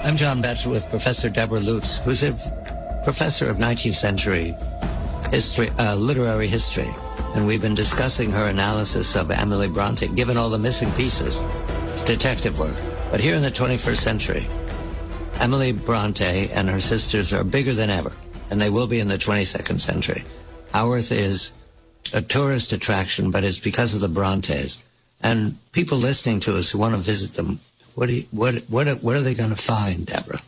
I'm John Batchelor with Professor Deborah Lutz, who's a professor of 19th century history, literary history. And we've been discussing her analysis of Emily Bronte, given all the missing pieces. It's detective work. But here in the 21st century, Emily Bronte and her sisters are bigger than ever, and they will be in the 22nd century. Haworth is a tourist attraction, but it's because of the Brontes. And people listening to us who want to visit them, what are they going to find, Deborah?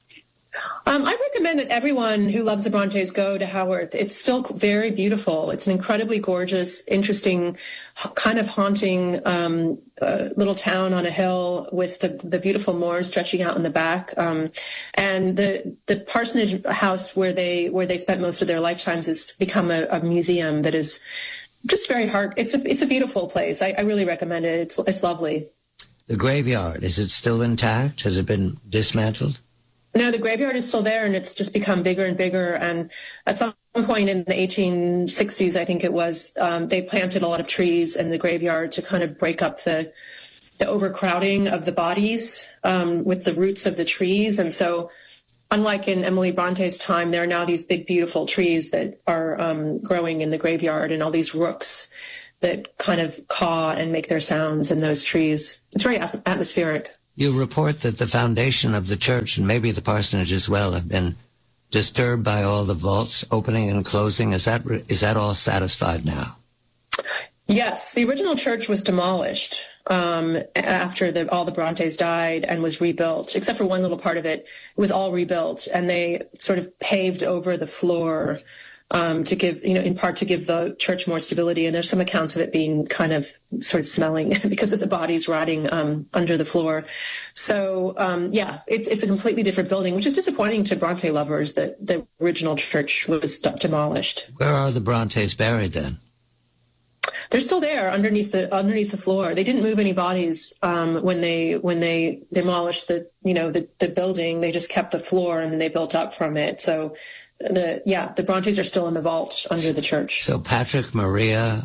I recommend that everyone who loves the Brontes go to Haworth. It's still very beautiful. It's an incredibly gorgeous, interesting, kind of haunting little town on a hill with the beautiful moors stretching out in the back. And the parsonage house where they spent most of their lifetimes has become a museum that is just very hard. It's a beautiful place. I really recommend it. It's lovely. The graveyard, is it still intact? Has it been dismantled? No, the graveyard is still there, and it's just become bigger and bigger. And at some point in the 1860s, I think it was, they planted a lot of trees in the graveyard to kind of break up the overcrowding of the bodies with the roots of the trees. And so, unlike in Emily Bronte's time, there are now these big, beautiful trees that are growing in the graveyard, and all these rooks that kind of caw and make their sounds in those trees. It's very atmospheric. You report that the foundation of the church, and maybe the parsonage as well, have been disturbed by all the vaults opening and closing. Is that all satisfied now? Yes, the original church was demolished after all the Brontes died and was rebuilt, except for one little part of it. It was all rebuilt, and they sort of paved over the floor to give, in part to give the church more stability. And there's some accounts of it being kind of sort of smelling because of the bodies rotting under the floor. So, it's a completely different building, which is disappointing to Bronte lovers that the original church was demolished. Where are the Brontes buried then? They're still there underneath the floor. They didn't move any bodies when they demolished the building. They just kept the floor and then they built up from it. So the Brontes are still in the vault under the church. So Patrick, Maria,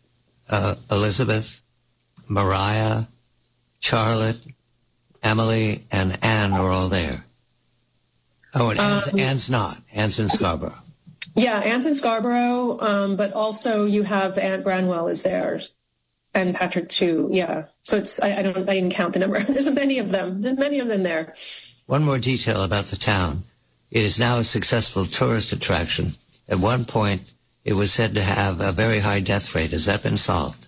Elizabeth, Mariah, Charlotte, Emily, and Anne are all there. Oh, and Anne's not. Anne's in Scarborough. Yeah, Anne's in Scarborough, but also you have Aunt Branwell is there, and Patrick too. Yeah, so it's I didn't count the number. There's many of them. There's many of them there. One more detail about the town. It is now a successful tourist attraction. At one point, it was said to have a very high death rate. Has that been solved?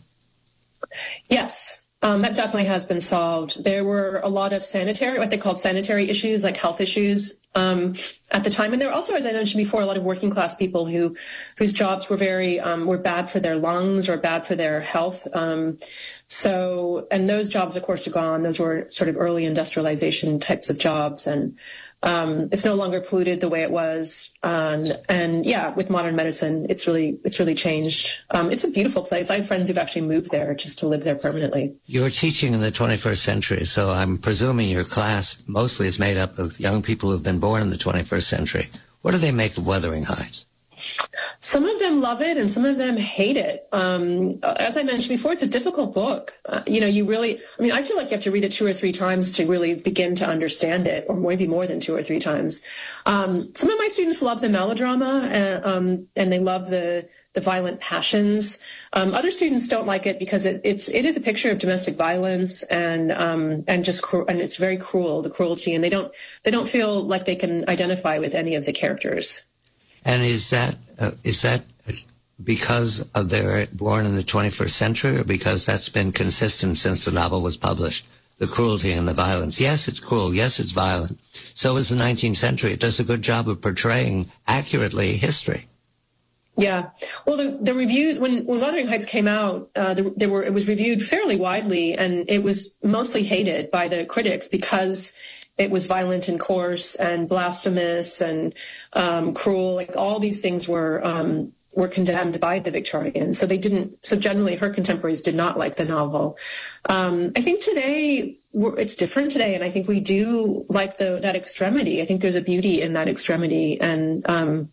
Yes. That definitely has been solved. There were a lot of what they called sanitary issues, like health issues, at the time. And there were also, as I mentioned before, a lot of working class people whose jobs were were bad for their lungs or bad for their health. And those jobs, of course, are gone. Those were sort of early industrialization types of jobs. And it's no longer polluted the way it was. With modern medicine, it's really changed. It's a beautiful place. I have friends who've actually moved there just to live there permanently. You're teaching in the 21st century, so I'm presuming your class mostly is made up of young people who've been born in the 21st century. What do they make of Wuthering Heights? Some of them love it and some of them hate it. As I mentioned before, it's a difficult book. I feel like you have to read it 2 or 3 times to really begin to understand it, or maybe more than 2 or 3 times. Some of my students love the melodrama and they love the violent passions. Other students don't like it because it is a picture of domestic violence and it's very cruel, the cruelty, and they don't feel like they can identify with any of the characters. And is that because of they're born in the 21st century, or because that's been consistent since the novel was published? The cruelty and the violence. Yes, it's cruel. Yes, it's violent. So is the 19th century. It does a good job of portraying accurately history. Yeah. Well, the reviews, when Wuthering Heights came out, it was reviewed fairly widely, and it was mostly hated by the critics because it was violent and coarse and blasphemous and cruel. Like all these things were condemned by the Victorians. So generally her contemporaries did not like the novel. I think today it's different today. And I think we do like that extremity. I think there's a beauty in that extremity. And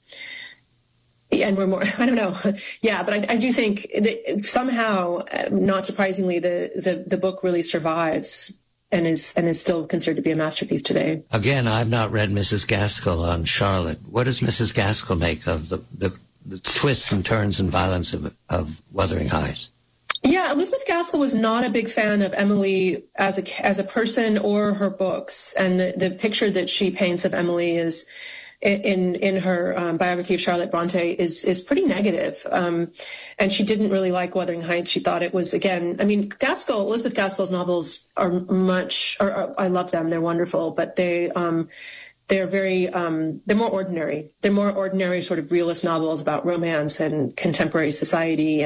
we're more, I don't know. Yeah, but I do think that somehow, not surprisingly, the book really survives and is still considered to be a masterpiece today. Again, I've not read Mrs. Gaskell on Charlotte. What does Mrs. Gaskell make of the twists and turns and violence of Wuthering Heights? Yeah, Elizabeth Gaskell was not a big fan of Emily as a person or her books, and the picture that she paints of Emily is in her biography of Charlotte Bronte is pretty negative. And she didn't really like Wuthering Heights. She thought it was, again, I mean, Elizabeth Gaskell's novels are I love them. They're wonderful, but they're very, they're more ordinary. They're more ordinary sort of realist novels about romance and contemporary society.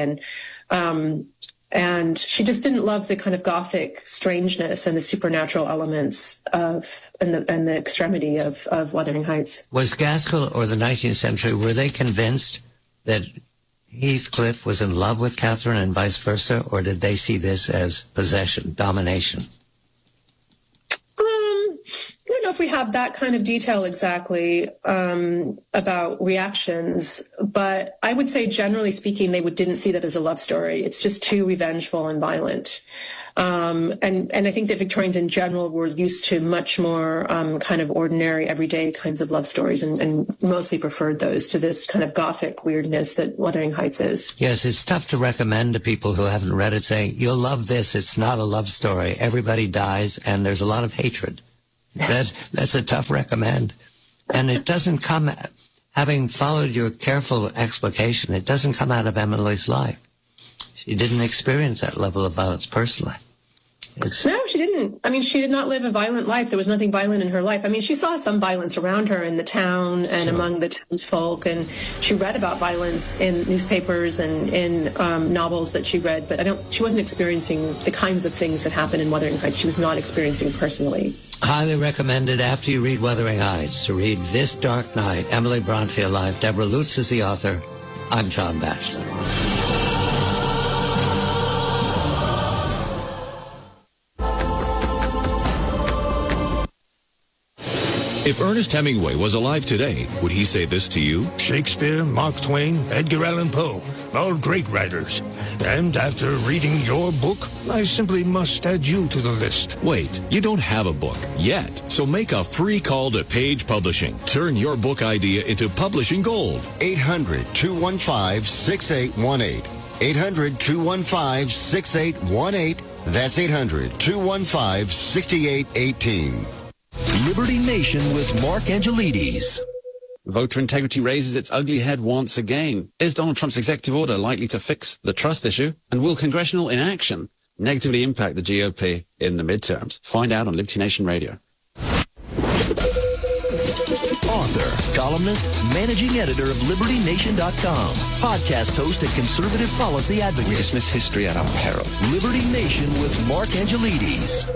And she just didn't love the kind of Gothic strangeness and the supernatural elements and the extremity of Wuthering Heights. Was Gaskell or the 19th century, were they convinced that Heathcliff was in love with Catherine and vice versa, or did they see this as possession, domination? I don't know if we have that kind of detail exactly about reactions, but I would say generally speaking, they didn't see that as a love story. It's just too revengeful and violent. And I think that Victorians in general were used to much more kind of ordinary, everyday kinds of love stories and mostly preferred those to this kind of Gothic weirdness that Wuthering Heights is. Yes, it's tough to recommend to people who haven't read it, saying, you'll love this. It's not a love story. Everybody dies, and there's a lot of hatred. That's a tough recommend. And it doesn't come, having followed your careful explication, it doesn't come out of Emily's life. She didn't experience that level of violence personally. No, she didn't. I mean, she did not live a violent life. There was nothing violent in her life. I mean, she saw some violence around her in the town and among the townsfolk, and she read about violence in newspapers and in novels that she read, but she wasn't experiencing the kinds of things that happen in Wuthering Heights. She was not experiencing personally. Highly recommended after you read Wuthering Heights to read This Dark Night, Emily Bronte Alive. Deborah Lutz is the author. I'm John Batchelor. If Ernest Hemingway was alive today, would he say this to you? Shakespeare, Mark Twain, Edgar Allan Poe, all great writers. And after reading your book, I simply must add you to the list. Wait, you don't have a book yet. So make a free call to Page Publishing. Turn your book idea into publishing gold. 800-215-6818. 800-215-6818. That's 800-215-6818. Liberty Nation with Mark Angelides. Voter integrity raises its ugly head once again. Is Donald Trump's executive order likely to fix the trust issue? And will congressional inaction negatively impact the GOP in the midterms? Find out on Liberty Nation Radio. Author, columnist, managing editor of LibertyNation.com, podcast host and conservative policy advocate. We dismiss history at our peril. Liberty Nation with Mark Angelides.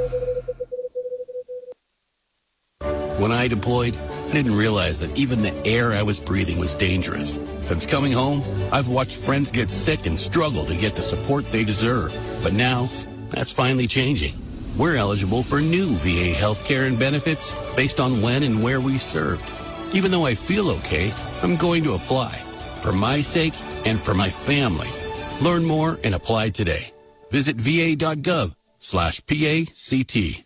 When I deployed, I didn't realize that even the air I was breathing was dangerous. Since coming home, I've watched friends get sick and struggle to get the support they deserve. But now, that's finally changing. We're eligible for new VA health care and benefits based on when and where we served. Even though I feel okay, I'm going to apply. For my sake and for my family. Learn more and apply today. Visit va.gov/PACT.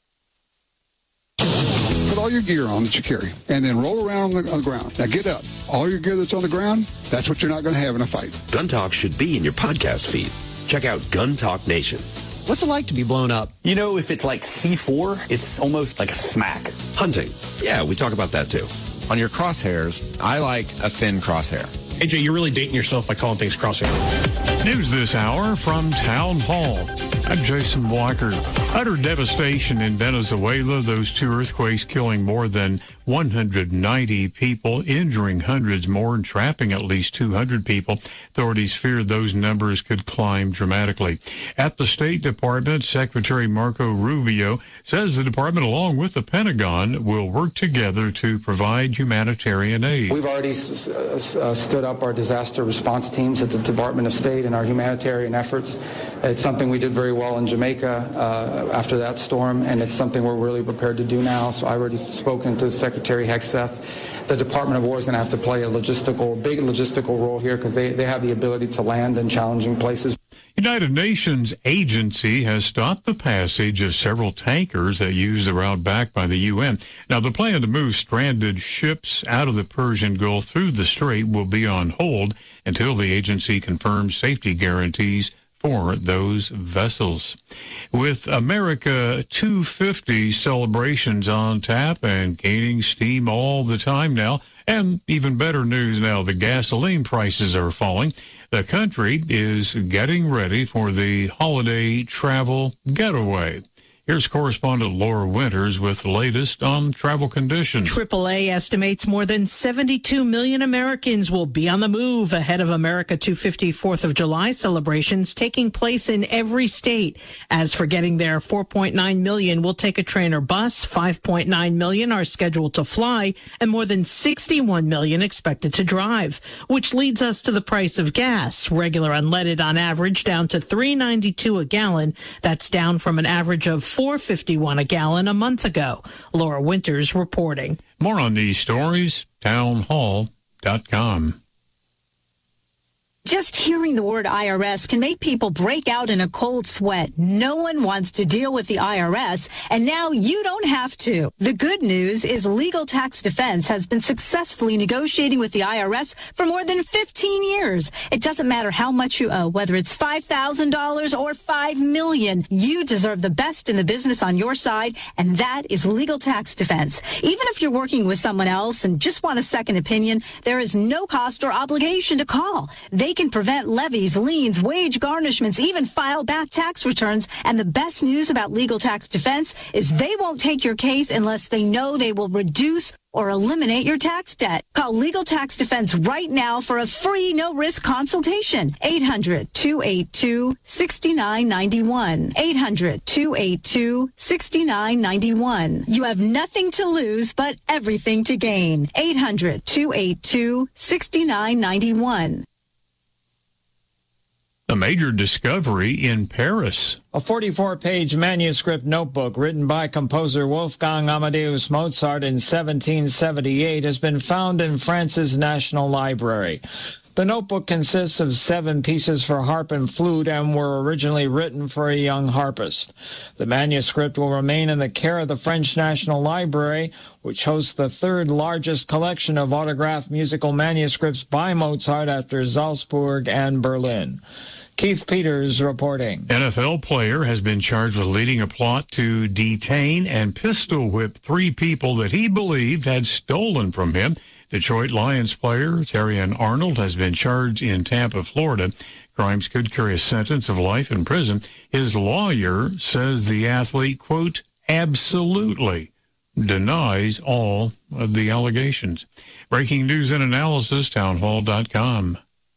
Put all your gear on that you carry, and then roll around on the ground. Now get up. All your gear that's on the ground, that's what you're not going to have in a fight. Gun Talk should be in your podcast feed. Check out Gun Talk Nation. What's it like to be blown up? You know, if it's like C4, it's almost like a smack. Hunting. Yeah, we talk about that too. On your crosshairs, I like a thin crosshair. AJ, you're really dating yourself by calling things crosshair. News this hour from Town Hall. I'm Jason Blocker. Utter devastation in Venezuela. Those two earthquakes killing more than 190 people, injuring hundreds more, and trapping at least 200 people. Authorities fear those numbers could climb dramatically. At the State Department, Secretary Marco Rubio says the department, along with the Pentagon, will work together to provide humanitarian aid. We've already stood up our disaster response teams at the Department of State and our humanitarian efforts. It's something we did very well in Jamaica after that storm, and it's something we're really prepared to do now. So I've already spoken to Secretary Hegseth. The Department of War is going to have to play a big logistical role here because they have the ability to land in challenging places. United Nations agency has stopped the passage of several tankers that use the route backed by the UN. Now, the plan to move stranded ships out of the Persian Gulf through the strait will be on hold until the agency confirms safety guarantees for those vessels. With America 250 celebrations on tap and gaining steam all the time now, and even better news now, the gasoline prices are falling. The country is getting ready for the holiday travel getaway. Here's correspondent Laura Winters with the latest on travel conditions. AAA estimates more than 72 million Americans will be on the move ahead of America 250 4th of July celebrations taking place in every state. As for getting there, 4.9 million will take a train or bus, 5.9 million are scheduled to fly, and more than 61 million expected to drive, which leads us to the price of gas. Regular unleaded on average down to $3.92 a gallon. That's down from an average of $4.51 a gallon a month ago. Laura Winters reporting. More on these stories, townhall.com. Just hearing the word IRS can make people break out in a cold sweat. No one wants to deal with the IRS, and now you don't have to. The good news is Legal Tax Defense has been successfully negotiating with the IRS for more than 15 years. It doesn't matter how much you owe, whether it's $5,000 or $5 million. You deserve the best in the business on your side, and that is Legal Tax Defense. Even if you're working with someone else and just want a second opinion, there is no cost or obligation to call. They can prevent levies, liens, wage garnishments, even file back tax returns. And the best news about Legal Tax Defense is they won't take your case unless they know they will reduce or eliminate your tax debt. Call Legal Tax Defense right now for a free, no-risk consultation. 800-282-6991. 800-282-6991. You have nothing to lose, but everything to gain. 800-282-6991. A major discovery in Paris. A 44-page manuscript notebook written by composer Wolfgang Amadeus Mozart in 1778 has been found in France's National Library. The notebook consists of 7 pieces for harp and flute and were originally written for a young harpist. The manuscript will remain in the care of the French National Library, which hosts the 3rd largest collection of autographed musical manuscripts by Mozart after Salzburg and Berlin. Keith Peters reporting. NFL player has been charged with leading a plot to detain and pistol whip 3 people that he believed had stolen from him. Detroit Lions player Terrion Arnold has been charged in Tampa, Florida. Crimes could carry a sentence of life in prison. His lawyer says the athlete, quote, absolutely denies all of the allegations. Breaking news and analysis, townhall.com.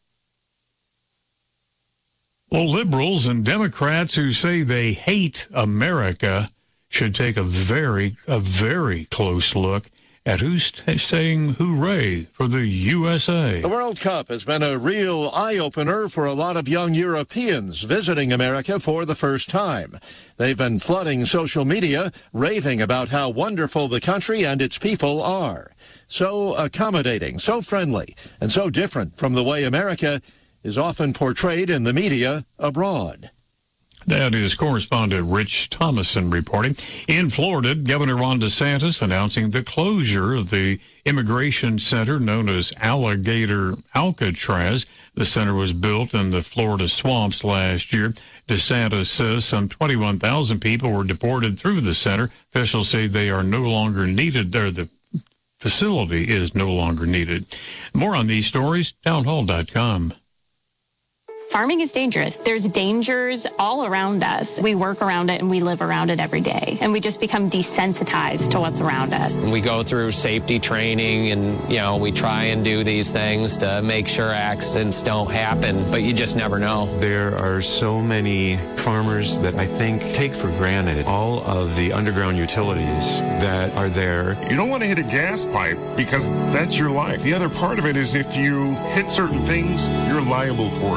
Well, liberals and Democrats who say they hate America should take a very close look at who's saying hooray for the USA. The World Cup has been a real eye-opener for a lot of young Europeans visiting America for the first time. They've been flooding social media, raving about how wonderful the country and its people are. So accommodating, so friendly, and so different from the way America is often portrayed in the media abroad. That is correspondent Rich Thomason reporting. In Florida, Governor Ron DeSantis announcing the closure of the immigration center known as Alligator Alcatraz. The center was built in the Florida swamps last year. DeSantis says some 21,000 people were deported through the center. Officials say they are no longer needed there. The facility is no longer needed. More on these stories, townhall.com. Farming is dangerous. There's dangers all around us. We work around it and we live around it every day. And we just become desensitized to what's around us. We go through safety training and, we try and do these things to make sure accidents don't happen, but you just never know. There are so many farmers that I think take for granted all of the underground utilities that are there. You don't want to hit a gas pipe because that's your life. The other part of it is if you hit certain things, you're liable for it. I mean,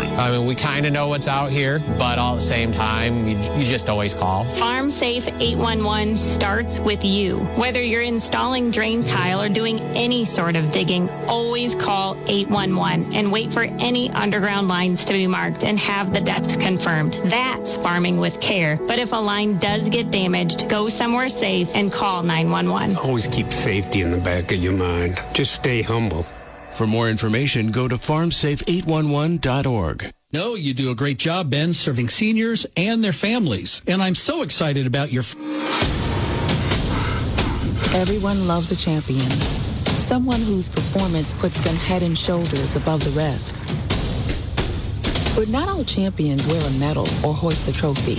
we kind of know what's out here, but all at the same time, you just always call. Farm Safe 811 starts with you. Whether you're installing drain tile or doing any sort of digging, always call 811 and wait for any underground lines to be marked and have the depth confirmed. That's farming with care. But if a line does get damaged, go somewhere safe and call 911. Always keep safety in the back of your mind. Just stay humble. For more information, go to farmsafe811.org. No, you do a great job, Ben, serving seniors and their families. And I'm so excited about your... Everyone loves a champion. Someone whose performance puts them head and shoulders above the rest. But not all champions wear a medal or hoist a trophy.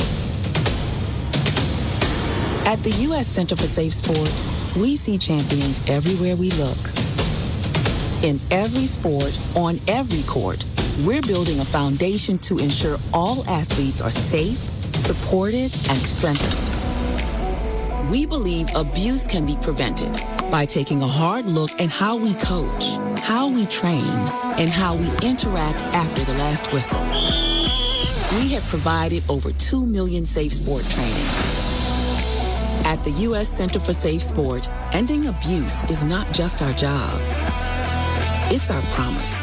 At the U.S. Center for Safe Sport, we see champions everywhere we look. In every sport, on every court, we're building a foundation to ensure all athletes are safe, supported, and strengthened. We believe abuse can be prevented by taking a hard look at how we coach, how we train, and how we interact after the last whistle. We have provided over 2 million safe sport trainings. At the U.S. Center for Safe Sport, ending abuse is not just our job. It's our promise.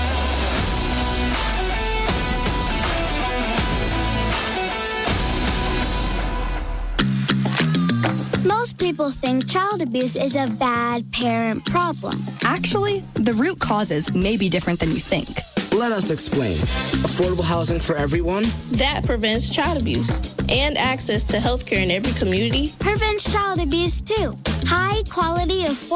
Most people think child abuse is a bad parent problem. Actually, the root causes may be different than you think. Let us explain. Affordable housing for everyone? That prevents child abuse. And access to health care in every community. Prevents child abuse, too. High quality, affordable